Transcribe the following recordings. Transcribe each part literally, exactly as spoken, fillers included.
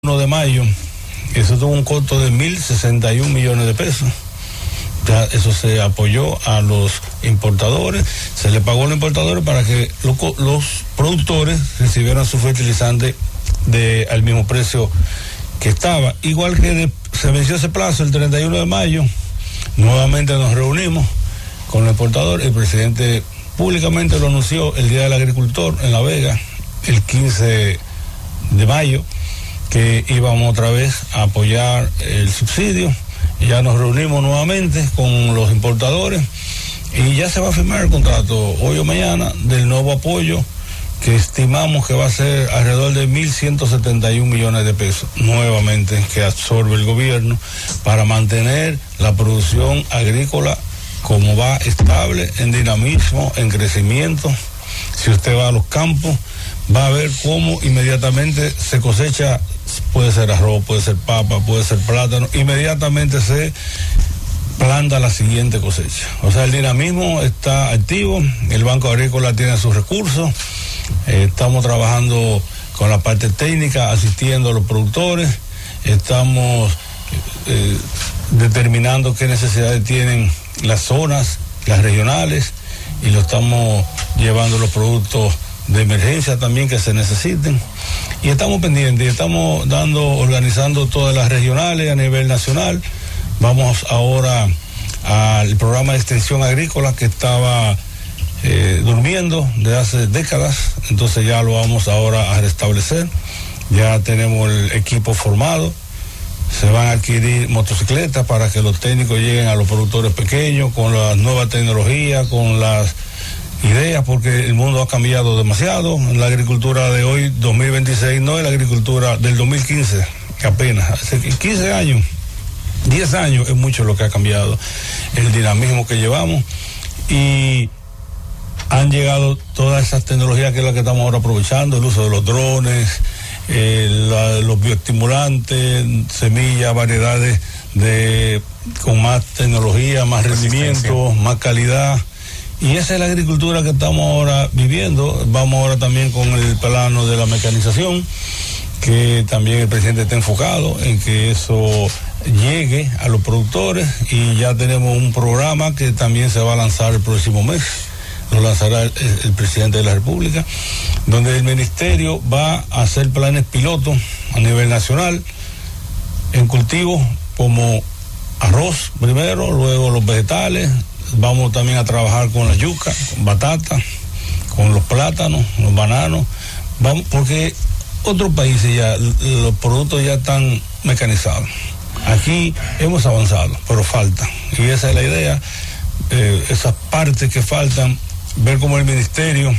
uno de mayo, eso tuvo un costo de mil sesenta y un millones de pesos. Ya eso se apoyó a los importadores, se le pagó a los importadores para que lo, los productores recibieran su fertilizante de, al mismo precio que estaba. Igual que de, se venció ese plazo el treinta y uno de mayo, nuevamente nos reunimos con los importadores. El presidente públicamente lo anunció el Día del Agricultor en La Vega, el quince de mayo, que íbamos otra vez a apoyar el subsidio. Ya nos reunimos nuevamente con los importadores y ya se va a firmar el contrato hoy o mañana del nuevo apoyo, que estimamos que va a ser alrededor de mil ciento setenta y un millones de pesos nuevamente, que absorbe el gobierno para mantener la producción agrícola como va, estable, en dinamismo, en crecimiento. Si usted va a los campos, va a ver cómo inmediatamente se cosecha. Puede ser arroz, puede ser papa, puede ser plátano, inmediatamente se planta la siguiente cosecha. O sea, el dinamismo está activo, el Banco Agrícola tiene sus recursos, eh, estamos trabajando con la parte técnica, asistiendo a los productores, estamos eh, determinando qué necesidades tienen las zonas, las regionales, y lo estamos llevando los productos de emergencia también que se necesiten, y estamos pendientes, estamos dando, organizando todas las regionales a nivel nacional. Vamos ahora al programa de extensión agrícola que estaba eh, durmiendo desde hace décadas, entonces ya lo vamos ahora a restablecer. Ya tenemos el equipo formado, se van a adquirir motocicletas para que los técnicos lleguen a los productores pequeños con las nuevas tecnologías, con las ideas, porque el mundo ha cambiado demasiado. La agricultura de hoy, dos mil veintiséis, no es la agricultura del dos mil quince, apenas. Hace quince años, diez años es mucho lo que ha cambiado, el dinamismo que llevamos, y han llegado todas esas tecnologías que es la que estamos ahora aprovechando, el uso de los drones, eh, la, los bioestimulantes, semillas, variedades de con más tecnología, más rendimiento, más calidad. Y esa es la agricultura que estamos ahora viviendo. Vamos ahora también con el plano de la mecanización, que también el presidente está enfocado en que eso llegue a los productores, y ya tenemos un programa que también se va a lanzar el próximo mes, lo lanzará el, el presidente de la República, donde el ministerio va a hacer planes pilotos a nivel nacional en cultivos como arroz primero, luego los vegetales. Vamos también a trabajar con la yuca, con batata, con los plátanos, los bananos. Vamos, porque otros países ya, los productos ya están mecanizados. Aquí hemos avanzado, pero falta. Y esa es la idea, eh, esas partes que faltan, ver cómo el ministerio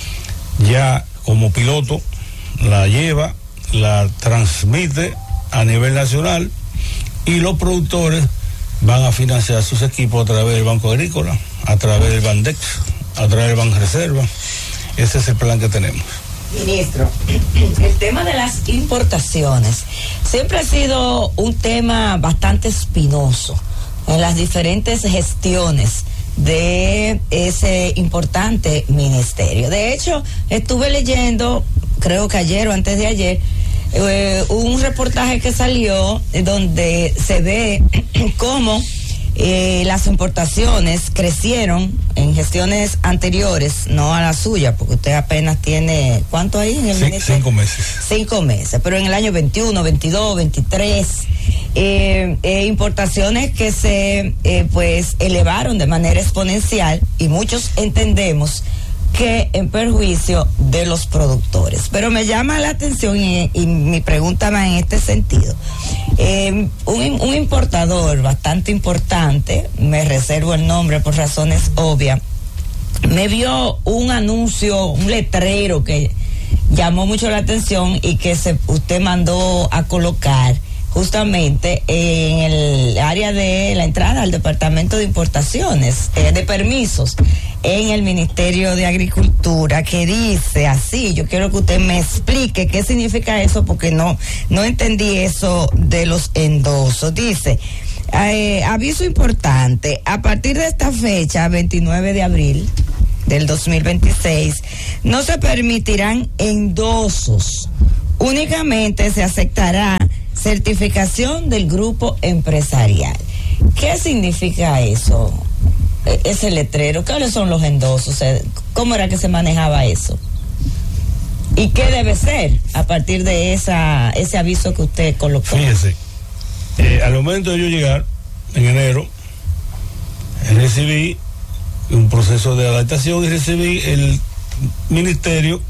ya como piloto la lleva, la transmite a nivel nacional, y los productores van a financiar sus equipos a través del Banco Agrícola, a través del Bandex, a través del Banreserva. Ese es el plan que tenemos. Ministro, el tema de las importaciones siempre ha sido un tema bastante espinoso en las diferentes gestiones de ese importante ministerio. De hecho, estuve leyendo, creo que ayer o antes de ayer, Eh, un reportaje que salió donde se ve cómo eh, las importaciones crecieron en gestiones anteriores, no a la suya, porque usted apenas tiene, ¿cuánto ahí en el sí, ministerio? Cinco meses. Cinco meses, pero en el año veintiuno, veintidós, veintitrés, eh, eh, importaciones que se eh, pues elevaron de manera exponencial, y muchos entendemos que en perjuicio de los productores. Pero me llama la atención, y, y mi pregunta va en este sentido. Eh, un, un importador bastante importante, me reservo el nombre por razones obvias, me vio un anuncio, un letrero que llamó mucho la atención y que se, usted mandó a colocar justamente en el área de la entrada al departamento de importaciones, eh, de permisos, en el Ministerio de Agricultura, que dice así. Yo quiero que usted me explique qué significa eso, porque no, no entendí eso de los endosos. Dice, eh, aviso importante, a partir de esta fecha, veintinueve de abril del dos mil veintiséis, no se permitirán endosos Únicamente se aceptará certificación del grupo empresarial. ¿Qué significa eso? Ese letrero, ¿cuáles son los endosos? ¿Cómo era que se manejaba eso? ¿Y qué debe ser a partir de esa ese aviso que usted colocó? Fíjese, eh, al momento de yo llegar, en enero, recibí un proceso de adaptación y recibí el ministerio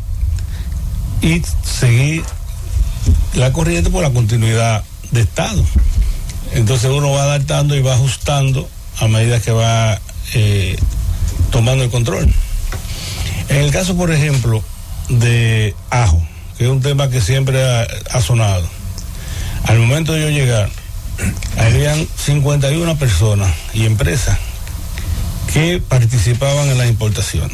y seguí la corriente por la continuidad de Estado. Entonces uno va adaptando y va ajustando a medida que va eh, tomando el control. En el caso, por ejemplo, de ajo, que es un tema que siempre ha, ha sonado, al momento de yo llegar, habían cincuenta y una personas y empresas que participaban en las importaciones.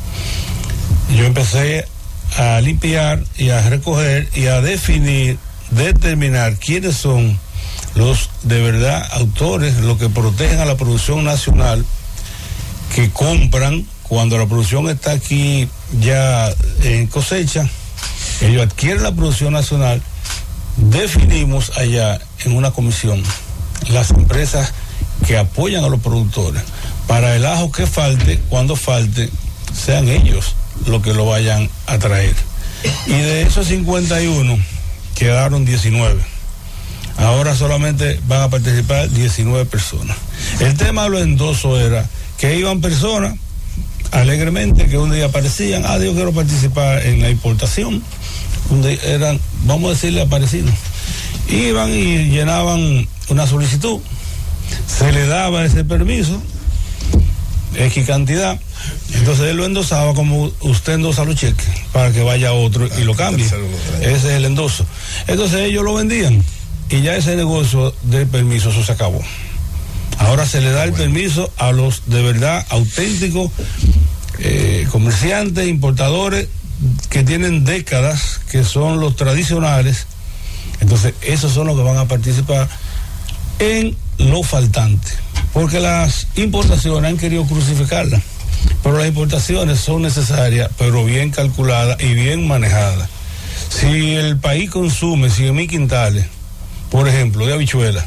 Yo empecé a limpiar y a recoger y a definir, determinar quiénes son los de verdad autores, los que protegen a la producción nacional, que compran cuando la producción está aquí ya en cosecha, ellos adquieren la producción nacional. Definimos allá en una comisión las empresas que apoyan a los productores para el ajo que falte, cuando falte, sean ellos los que lo vayan a traer. Y de esos cincuenta y uno quedaron diecinueve. Ahora solamente van a participar diecinueve personas. El tema de los endosos era que iban personas alegremente, que un día aparecían, ah, yo quiero participar en la importación, donde eran, vamos a decirle, aparecidos. Iban y llenaban una solicitud, se le daba ese permiso, X cantidad, entonces él lo endosaba como usted endosa los cheques, para que vaya otro y lo cambie. Ese es el endoso. Entonces ellos lo vendían y ya ese negocio del permiso, eso se acabó. Ahora se le da el permiso a los de verdad auténticos eh, comerciantes, importadores que tienen décadas, que son los tradicionales. Entonces esos son los que van a participar en lo faltante, porque las importaciones han querido crucificarlas, pero las importaciones son necesarias, pero bien calculadas y bien manejadas. Si el país consume cien mil quintales, por ejemplo, de habichuelas,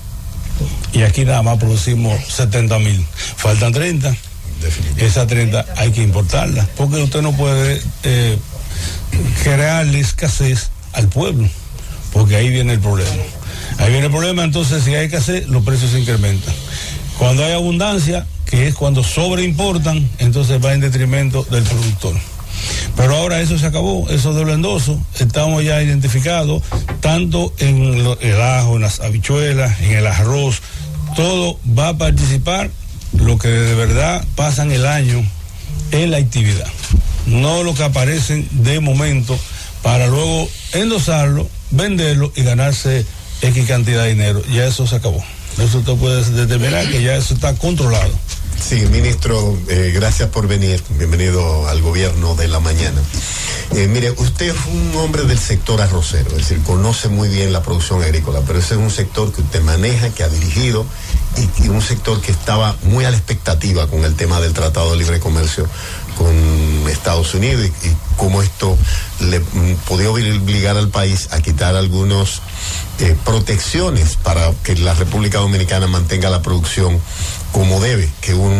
y aquí nada más producimos setenta mil, faltan treinta, esas treinta hay que importarlas, porque usted no puede eh, crearle escasez al pueblo, porque ahí viene el problema. Ahí viene el problema, entonces si hay escasez, los precios se incrementan. Cuando hay abundancia, que es cuando sobreimportan, entonces va en detrimento del productor. Pero ahora eso se acabó, eso de los endosos, estamos ya identificados, tanto en lo, el ajo, en las habichuelas, en el arroz, todo va a participar lo que de verdad pasan el año en la actividad, no lo que aparecen de momento para luego endosarlo, venderlo y ganarse X cantidad de dinero. Ya eso se acabó. Eso usted puede determinar que ya eso está controlado. Sí, ministro, eh, gracias por venir. Bienvenido al gobierno de la mañana. Eh, mire, usted es un hombre del sector arrocero, es decir, conoce muy bien la producción agrícola, pero ese es un sector que usted maneja, que ha dirigido, y, y un sector que estaba muy a la expectativa con el tema del Tratado de Libre Comercio con Estados Unidos y, y cómo esto le mm, podía obligar al país a quitar algunos eh, protecciones para que la República Dominicana mantenga la producción como debe, que un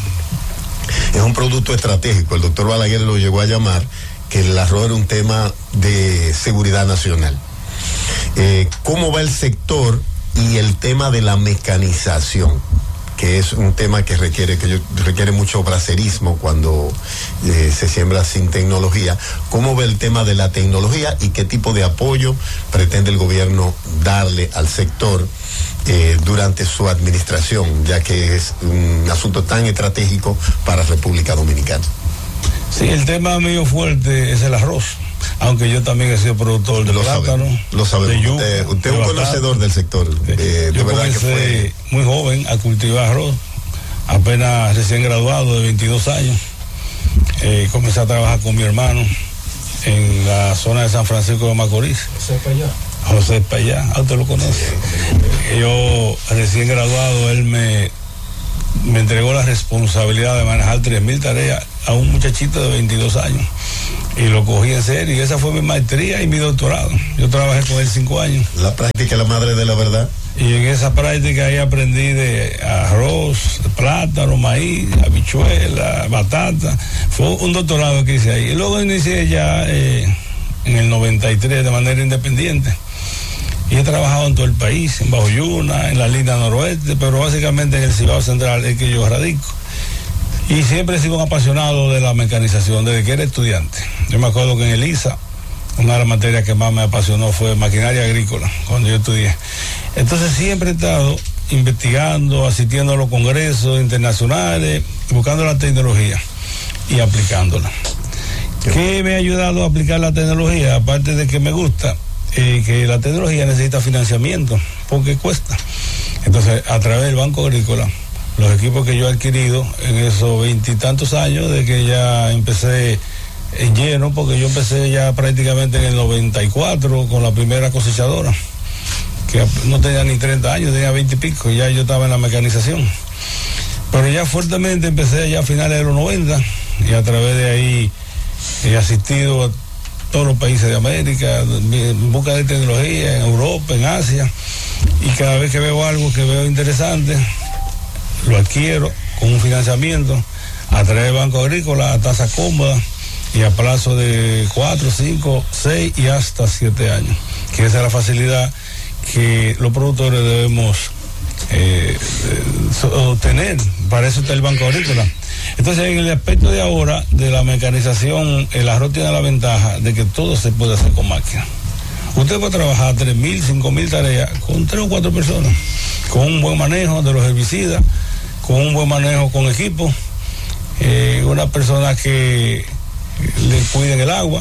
es un producto estratégico. El doctor Balaguer lo llegó a llamar que el arroz era un tema de seguridad nacional. Eh, ¿Cómo va el sector y el tema de la mecanización? Que es un tema que requiere que yo, requiere mucho bracerismo cuando eh, se siembra sin tecnología. ¿Cómo ve el tema de la tecnología y qué tipo de apoyo pretende el gobierno darle al sector eh, durante su administración, ya que es un asunto tan estratégico para República Dominicana? Sí, el tema mío fuerte es el arroz, aunque yo también he sido productor de lo plátano. Sabe, lo sabemos. Yuca, usted usted es un conocedor del sector. Eh, de yo verdad comencé que fue muy joven a cultivar arroz, apenas recién graduado de veintidós años. Eh, comencé a trabajar con mi hermano en la zona de San Francisco de Macorís. José Payá. José Payá, ah, usted lo conoce. Yo recién graduado, él me me entregó la responsabilidad de manejar tres mil tareas a un muchachito de veintidós años. Y lo cogí en serio, y esa fue mi maestría y mi doctorado. Yo trabajé con él cinco años. La práctica es la madre de la verdad. Y en esa práctica ahí aprendí de arroz, plátano, maíz, habichuela, batata. Fue un doctorado que hice ahí. Y luego inicié ya eh, en el noventa y tres de manera independiente. Y he trabajado en todo el país, en Bajo Yuna, en la línea noroeste, pero básicamente en el Cibao Central es que yo radico. Y siempre he sido un apasionado de la mecanización desde que era estudiante. Yo me acuerdo que en el I S A, una de las materias que más me apasionó fue maquinaria agrícola, cuando yo estudié. Entonces siempre he estado investigando, asistiendo a los congresos internacionales, buscando la tecnología y aplicándola. ¿Qué me ha ayudado a aplicar la tecnología? Aparte de que me gusta, eh, que la tecnología necesita financiamiento, porque cuesta. Entonces, a través del Banco Agrícola, los equipos que yo he adquirido en esos veintitantos años de que ya empecé en lleno, porque yo empecé ya prácticamente en el noventa y cuatro con la primera cosechadora, que no tenía ni treinta años, tenía veinte y pico, y ya yo estaba en la mecanización. Pero ya fuertemente empecé ya a finales de los noventa, y a través de ahí he asistido a todos los países de América en busca de tecnología, en Europa, en Asia, y cada vez que veo algo que veo interesante, lo adquiero con un financiamiento a través del Banco Agrícola a tasa cómoda y a plazo de cuatro, cinco, seis y hasta siete años, que esa es la facilidad que los productores debemos eh, obtener. Para eso está el Banco Agrícola. Entonces, en el aspecto de ahora de la mecanización, el arroz tiene la ventaja de que todo se puede hacer con máquina. Usted puede trabajar tres mil, cinco mil tareas con tres o cuatro personas, con un buen manejo de los herbicidas, con un buen manejo con equipo, eh, una persona que le cuiden el agua,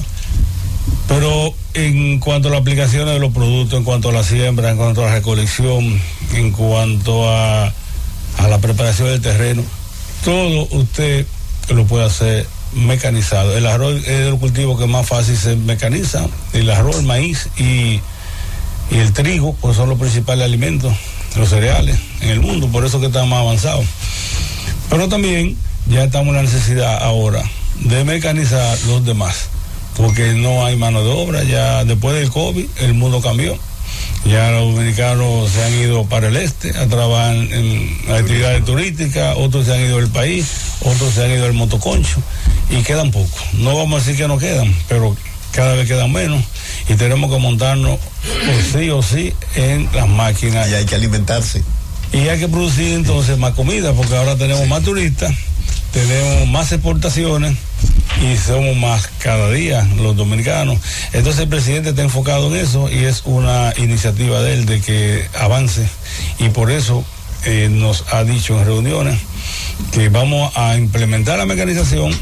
pero en cuanto a las aplicaciones de los productos, en cuanto a la siembra, en cuanto a la recolección, en cuanto a, a la preparación del terreno, todo usted lo puede hacer mecanizado. El arroz es de los cultivos que más fácil se mecaniza, el arroz, el maíz y, y el trigo, pues son los principales alimentos, los cereales en el mundo, por eso que están más avanzados. Pero también ya estamos en la necesidad ahora de mecanizar los demás, porque no hay mano de obra. Ya después del COVID el mundo cambió, ya los dominicanos se han ido para el este a trabajar en actividades turísticas, otros se han ido del país, otros se han ido al motoconcho y quedan pocos. No vamos a decir que no quedan, pero cada vez quedan menos y tenemos que montarnos o sí o sí en las máquinas. Y hay que alimentarse. Y hay que producir entonces más comida, porque ahora tenemos sí. más turistas, tenemos más exportaciones y somos más cada día los dominicanos. Entonces el presidente está enfocado en eso y es una iniciativa de él de que avance, y por eso eh, nos ha dicho en reuniones que vamos a implementar la mecanización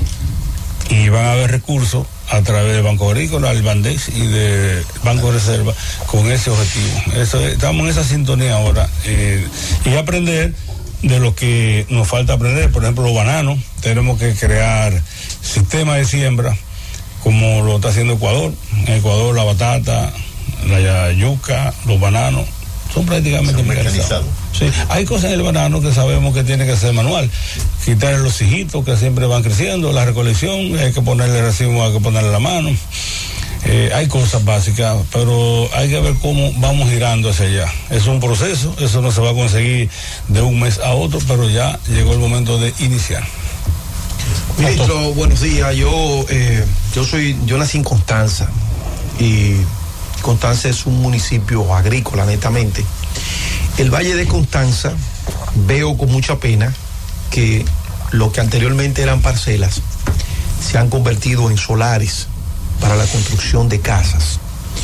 y van a haber recursos a través del Banco Agrícola, el Bandex y del Banco de Reserva con ese objetivo. Eso, estamos en esa sintonía ahora eh, y aprender de lo que nos falta aprender. Por ejemplo, los bananos, tenemos que crear sistemas de siembra como lo está haciendo Ecuador. En Ecuador la batata, la yuca, los bananos son prácticamente mecanizados. Sí, hay cosas en el banano que sabemos que tiene que ser manual, quitar los hijitos que siempre van creciendo, la recolección, hay que ponerle racimo, hay que ponerle la mano. Eh, hay cosas básicas, pero hay que ver cómo vamos girando hacia allá. Es un proceso, eso no se va a conseguir de un mes a otro, pero ya llegó el momento de iniciar. Ministro, buenos días. Yo, eh, yo soy, yo nací en Constanza y Constanza es un municipio agrícola, netamente. El Valle de Constanza, veo con mucha pena que lo que anteriormente eran parcelas se han convertido en solares para la construcción de casas.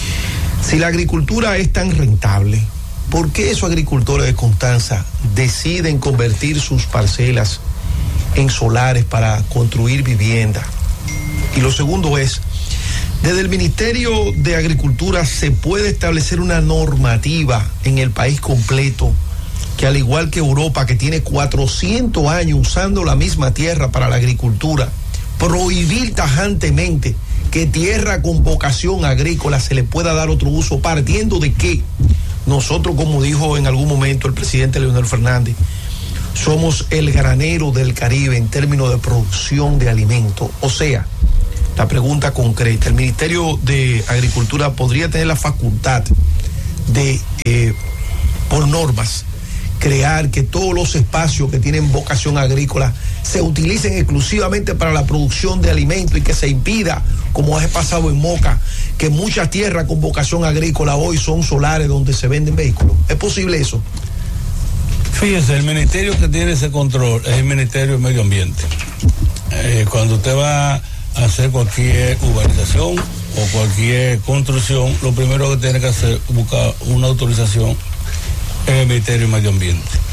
Si la agricultura es tan rentable, ¿por qué esos agricultores de Constanza deciden convertir sus parcelas en solares para construir vivienda? Y lo segundo es, desde el Ministerio de Agricultura se puede establecer una normativa en el país completo que, al igual que Europa, que tiene cuatrocientos años usando la misma tierra para la agricultura, prohibir tajantemente que tierra con vocación agrícola se le pueda dar otro uso, partiendo de que nosotros, como dijo en algún momento el presidente Leonel Fernández, somos el granero del Caribe en términos de producción de alimentos. O sea, la pregunta concreta, ¿el Ministerio de Agricultura podría tener la facultad de, eh, por normas, crear que todos los espacios que tienen vocación agrícola se utilicen exclusivamente para la producción de alimentos y que se impida, como ha pasado en Moca, que muchas tierras con vocación agrícola hoy son solares donde se venden vehículos? ¿Es posible eso? Fíjese, el ministerio que tiene ese control es el Ministerio de Medio Ambiente. Eh, cuando usted va a hacer cualquier urbanización o cualquier construcción, lo primero que tiene que hacer es buscar una autorización en el Ministerio de Medio Ambiente.